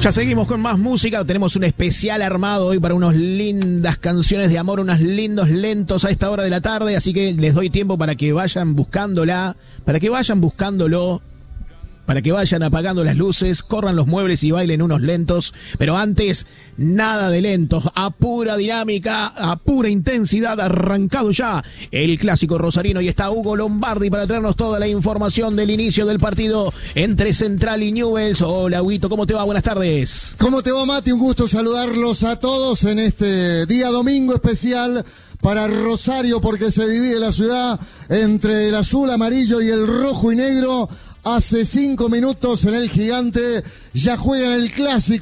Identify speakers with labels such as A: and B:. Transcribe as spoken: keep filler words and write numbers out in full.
A: Ya seguimos con más música, tenemos un especial armado hoy para unas lindas canciones de amor, unos lindos lentos a esta hora de la tarde, así que les doy tiempo para que vayan buscándola, para que vayan buscándolo, para que vayan apagando las luces, corran los muebles y bailen unos lentos, pero antes, nada de lentos, a pura dinámica, a pura intensidad, arrancado ya el clásico rosarino y está Hugo Lombardi para traernos toda la información del inicio del partido entre Central y Newell's. Hola, Huguito, ¿cómo te va? Buenas tardes.
B: ¿Cómo te va, Mati? Un gusto saludarlos a todos en este día domingo especial para Rosario, porque se divide la ciudad entre el azul, amarillo y el rojo y negro. Hace cinco minutos en el Gigante ya juegan el clásico.